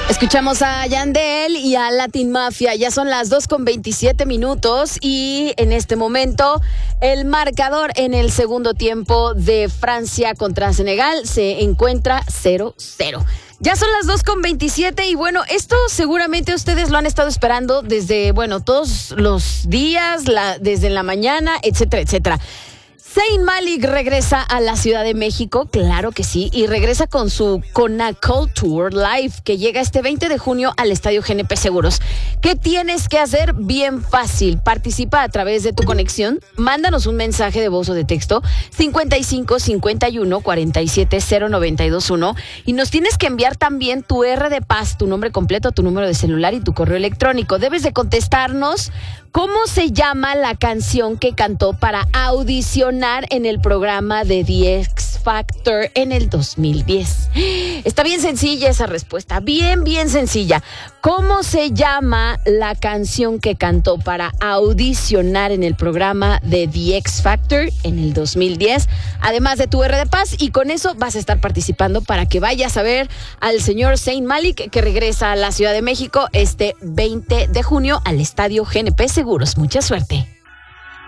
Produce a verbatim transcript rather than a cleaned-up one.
Escuchamos a Yandel y a Latin Mafia. Ya son las dos con veintisiete minutos y en este momento el marcador en el segundo tiempo de Francia contra Senegal se encuentra cero cero. Ya son las dos con veintisiete y bueno, esto seguramente ustedes lo han estado esperando desde, bueno, todos los días, la, desde la mañana, etcétera, etcétera. Zayn Malik regresa a la Ciudad de México, claro que sí, y regresa con su Conacol Tour Live, que llega este veinte de junio al Estadio G N P Seguros. ¿Qué tienes que hacer? Bien fácil. Participa a través de tu conexión. Mándanos un mensaje de voz o de texto cincuenta y cinco cincuenta y uno cuarenta y siete cero noventa y dos uno y nos tienes que enviar también tu R de paz, tu nombre completo, tu número de celular y tu correo electrónico. Debes de contestarnos cómo se llama la canción que cantó para audicionar en el programa de The X Factor en el dos mil diez. Está bien sencilla esa respuesta, bien, bien sencilla. ¿Cómo se llama la canción que cantó para audicionar en el programa de The X Factor en el dos mil diez? Además de tu R de paz, y con eso vas a estar participando para que vayas a ver al señor Zayn Malik, que regresa a la Ciudad de México este veinte de junio al Estadio G N P Seguros. Mucha suerte.